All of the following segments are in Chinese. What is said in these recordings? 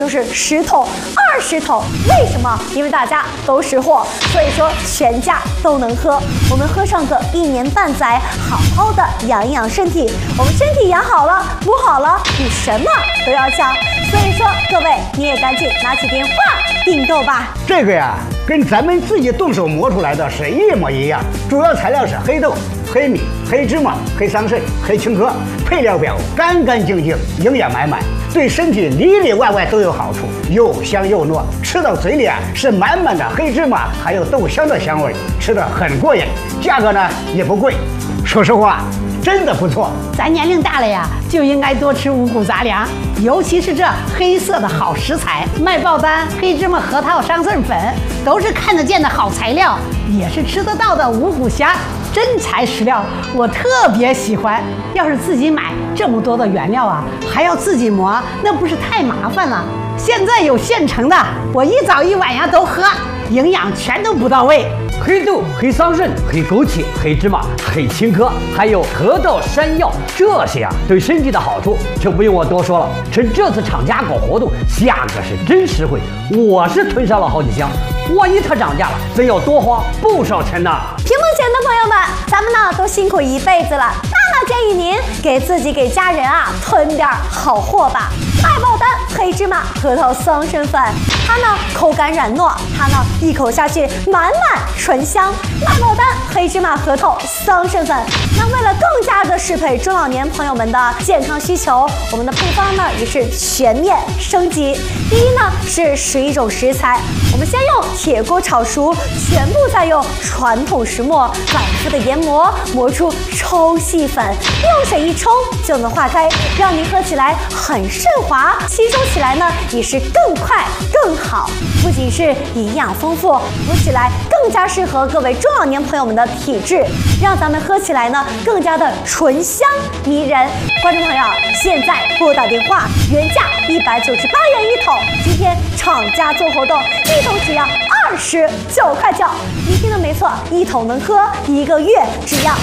就是10桶、20桶。为什么？因为大家都识货，所以说全家都能喝。我们喝上个1年半载，好好的养一养身体。我们身体养好了，补好了，比什么都要强。所以说，各位你也赶紧拿起电话订购吧。 这个呀，跟咱们自己动手磨出来的是一模一样，主要材料是黑豆、黑米、黑芝麻、黑桑葚、黑青稞，配料表干干净净，营养满满，对身体里里外外都有好处，又香又糯，吃到嘴里啊是满满的黑芝麻还有豆香的香味，吃得很过瘾，价格呢也不贵，说实话真的不错。 咱年龄大了呀，就应该多吃五谷杂粮，尤其是这黑色的好食材，麦爆丹、黑芝麻、核桃、桑葚粉，都是看得见的好材料，也是吃得到的五谷虾。真材实料，我特别喜欢。要是自己买这么多的原料啊，还要自己磨，那不是太麻烦了？现在有现成的，我一早一晚呀都喝，营养全都补到位。 黑豆、黑桑葚、黑枸杞、黑芝麻、黑青稞，还有核桃、山药，这些啊对身体的好处就不用我多说了。趁这次厂家搞活动，价格是真实惠，我是囤上了好几箱。万一它涨价了，真要多花不少钱呢。 屏幕前的朋友们，咱们呢都辛苦一辈子了，娜建议您给自己给家人啊囤点好货吧。麦爆丹、黑芝麻、核桃、桑葚粉，它呢口感软糯，它呢一口下去满满醇香。麦爆丹、黑芝麻、核桃、桑葚粉，那为了更加的适配中老年朋友们的健康需求，我们的配方呢也是全面升级。第一呢是11种食材，我们先用铁锅炒熟，全部再用传统石磨反复的研磨，磨出超细粉，用水一冲就能化开，让您喝起来很顺滑，吸收起来呢也是更快更好。不仅是营养丰富，补起来更加适合各位中老年朋友们的体质，让咱们喝起来呢更加的醇香迷人。观众朋友，现在拨打电话，原价198元一桶，今天厂家做活动，一桶只要29块9。你听的没错，一桶能喝1个月，只要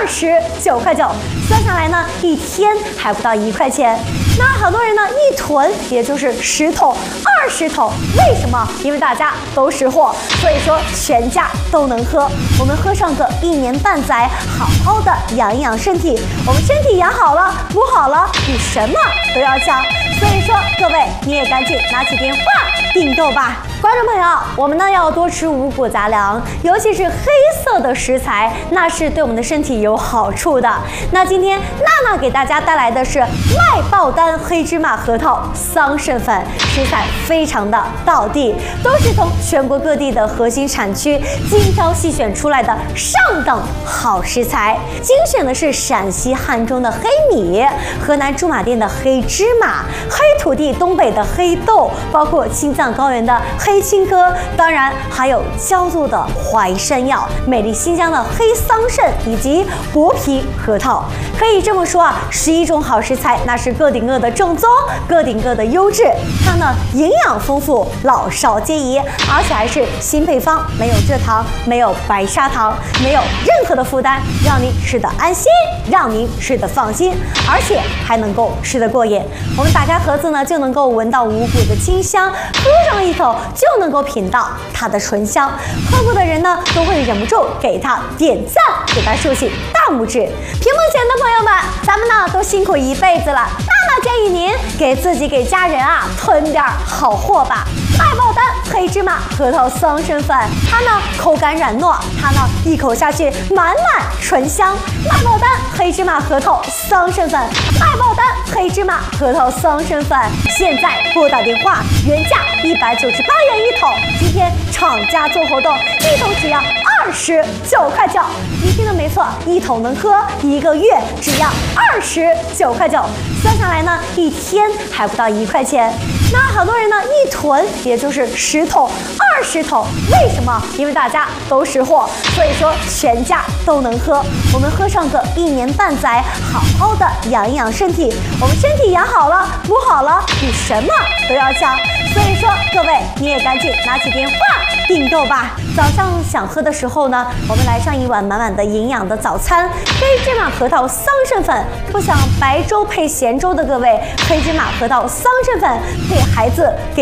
29块9，算下来呢一天还不到1块钱。那好多人呢一囤也就是10桶、20桶，为什么？因为大家都识货，所以说全家都能喝。我们喝上个1年半载，好好的养一养身体。我们身体养好了，补好了，比什么都要强。所以说，各位你也赶紧拿起电话订购吧。观众朋友，我们呢要多吃五谷杂粮，尤其是黑色的食材，那是对我们的身体有好处的。那今天娜给大家带来的是麦爆丹、黑芝麻、核桃、桑葚粉，食材非常的道地，都是从全国各地的核心产区精挑细选出来的上等好食材。精选的是陕西汉中的黑米，河南驻马店的黑芝麻，黑土地东北的黑豆，包括青藏高原的黑青稞，当然还有焦作的淮山药，美丽新疆的黑桑葚以及薄皮核桃。可以这么说啊，11种好食材，那是个顶个的正宗，个顶个的优质。它呢营养丰富，老少皆宜，而且还是新配方，没有蔗糖，没有白砂糖，没有任何的负担，让您吃得安心，让您吃得放心，而且还能够吃得过瘾。我们打开盒子呢，就能够闻到五谷的清香，喝上一口就能够品到它的醇香。喝过的人呢，都会忍不住给它点赞，给它竖起大拇指。屏幕前的朋友们，咱们呢都辛苦一辈子了，娜建议您给自己给家人啊囤点好货吧。麦爆丹、黑芝麻、核桃、桑葚粉，它呢口感软糯，它呢一口下去满满醇香。麦爆丹、黑芝麻、核桃、桑葚粉，麦爆丹、黑芝麻、核桃、桑葚粉，现在拨打电话，原价198元一桶，今天厂家做活动，一桶只要29块9。你听的没错，一桶能喝1个月，只要29块9，算下来呢一天还不到1块钱。那好多人呢一囤也就是10桶、20桶，为什么？因为大家都识货，所以说全家都能喝。我们喝上个1年半载，好好的养一养身体。我们身体养好了，补好了，比什么都要强。所以说，各位你也赶紧拿起电话订购吧。早上想喝的时候呢，我们来上一碗满满的营养的早餐，黑芝麻核桃桑葚粉。不想白粥配咸粥的各位，黑芝麻核桃桑葚粉配孩子给